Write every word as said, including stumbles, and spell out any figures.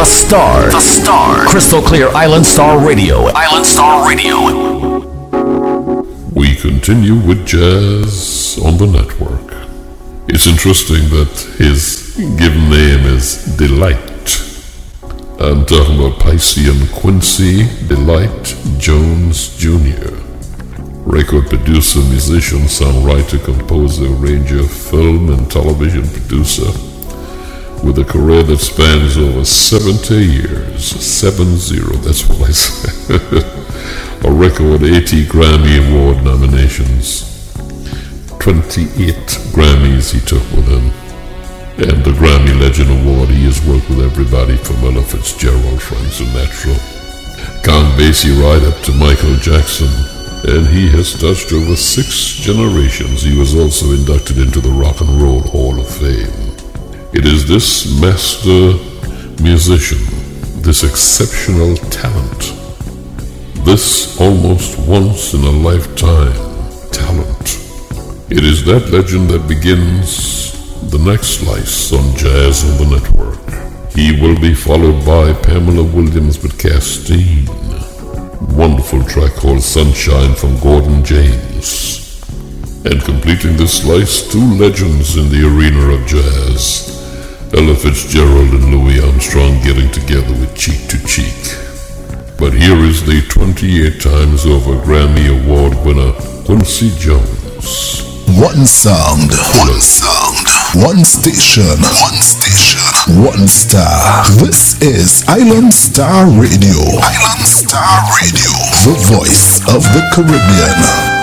The Star. The Star. Crystal clear Island Star Radio. Island Star Radio. We continue with jazz on the network. It's interesting that his given name is Delight. I'm talking about Piscean Quincy Delight Jones Junior Record producer, musician, songwriter, composer, arranger, film and television producer, with a career that spans over seventy years. Seven zero, that's what I said. A record eighty Grammy Award nominations. twenty-eight Grammys he took with him. And the Grammy Legend Award, he has worked with everybody from Ella Fitzgerald, Frank Sinatra, Count Basie, right up to Michael Jackson. And he has touched over six generations. He was also inducted into the Rock and Roll Hall of Fame. It is this master musician, this exceptional talent, this almost once in a lifetime talent. It is that legend that begins the next slice on Jazz on the Network. He will be followed by Pamela Williams with Castine. Wonderful track called Sunshine from Gordon James. And completing this slice, two legends in the arena of jazz. Ella Fitzgerald and Louis Armstrong getting together with Cheek to Cheek. But here is the twenty-eight times over Grammy Award winner, Quincy Jones. One sound, one sound, one station, one station, one star. This is Island Star Radio. Island Star Radio, the voice of the Caribbean.